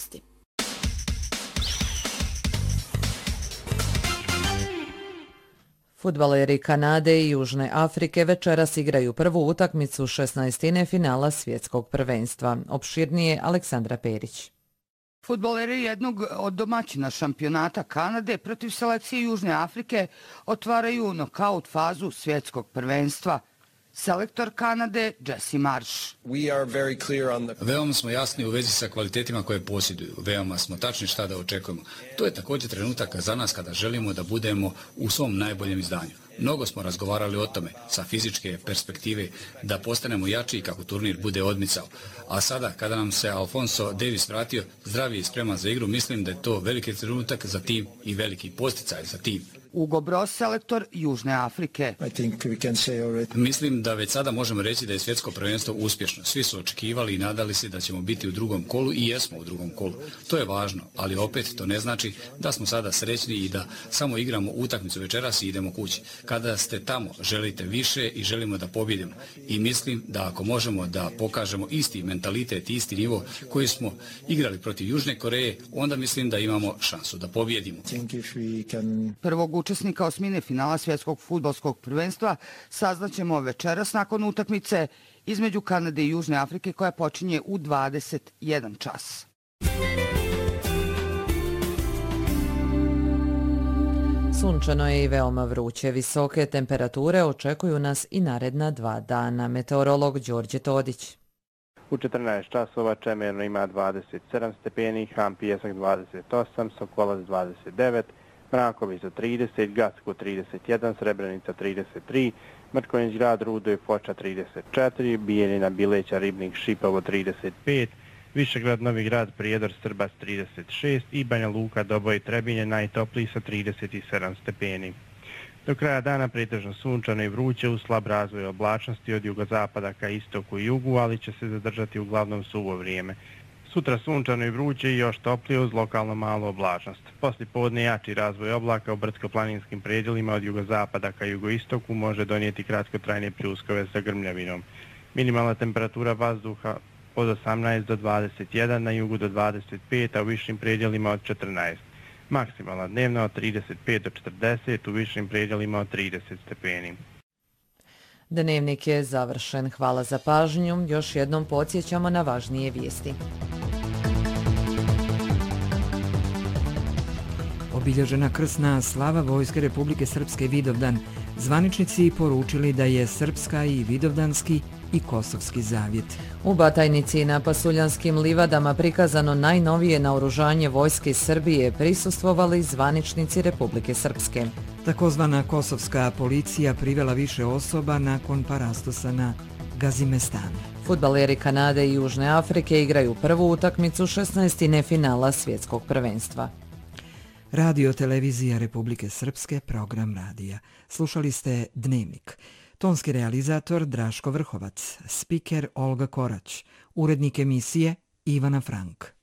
aktualnosti. Fudbaleri Kanade i Južne Afrike večeras igraju prvu utakmicu 16. finala svjetskog prvenstva. Opširnije Aleksandra Perić. Fudbaleri jednog od domaćina šampionata Kanade protiv selekcije Južne Afrike otvaraju nokaut fazu svjetskog prvenstva. Selektor Kanade Jesse Marsh. Veoma smo jasni u vezi sa kvalitetima koje posjeduju. Veoma smo tačni šta da očekujemo. To je također trenutak za nas kada želimo da budemo u svom najboljem izdanju. Mnogo smo razgovarali o tome sa fizičke perspektive da postanemo jači kako turnir bude odmicao. A sada kada nam se Alfonso Davis vratio zdravi i spreman za igru, mislim da je to veliki trenutak za tim i veliki posticaj za tim. Ugo Bros, selektor Južne Afrike. Mislim da već sada možemo reći da je svjetsko prvenstvo uspješno. Svi su očekivali i nadali se da ćemo biti u drugom kolu i jesmo u drugom kolu. To je važno, ali opet to ne znači da smo sada srećni i da samo igramo utakmicu večeras i idemo kući. Kada ste tamo, želite više i želimo da pobjedimo. I mislim da ako možemo da pokažemo isti mentalitet, isti nivo koji smo igrali protiv Južne Koreje, onda mislim da imamo šansu da pobjedimo. Prvog učesnika osmine finala svjetskog fudbalskog prvenstva saznaćemo večeras nakon utakmice između Kanade i Južne Afrike koja počinje u 21 čas. Sunčano je i veoma vruće. Visoke temperature očekuju nas i naredna 2 dana. Meteorolog Đorđe Todić. U 14 časova Čemerno ima 27 stepeni, Han Pijesak 28, Sokolac 29, Mrakovica 30, Gacko 31, Srebrenica 33, Mrkonjić grad, Rudo i Foča 34, Bijeljina, Bileća, Ribnik, Šipovo 35, Višegrad, Novi grad, Prijedor, Srbac 36 i Banja Luka, Doboj i Trebinje najtopliji sa 37 stepeni. Do kraja dana pretežno sunčano i vruće uz slab razvoj oblačnosti od jugozapada ka istoku i jugu, ali će se zadržati uglavnom suvo vrijeme. Sutra sunčano i vruće i još toplije uz lokalno malu oblačnost. Poslije podne jači razvoj oblaka u brdsko-planinskim predjelima od jugozapada ka jugoistoku može donijeti kratkotrajne pljuskove sa grmljavinom. Minimalna temperatura vazduha od 18 do 21, na jugu do 25, a u višim predjelima od 14. Maksimalna dnevna od 35 do 40, u višim predjelima od 30 stepeni. Dnevnik je završen. Hvala za pažnju. Još jednom podsjećamo na važnije vijesti. Obilježena krsna slava Vojske Republike Srpske Vidovdan. Zvaničnici poručili da je srpska i vidovdanski i kosovski zavjet. U Batajnici i na Pasuljanskim livadama prikazano najnovije naoružanje Vojske Srbije prisustvovali zvaničnici Republike Srpske. Takozvana kosovska policija privela više osoba nakon parastosa na Gazimestanu. Fudbaleri Kanade i Južne Afrike igraju prvu utakmicu 16. finala svjetskog prvenstva. Radio Televizija Republike Srpske, program radija. Slušali ste Dnevnik. Tonski realizator Draško Vrhovac, spiker Olga Korać, urednik emisije Ivana Frank.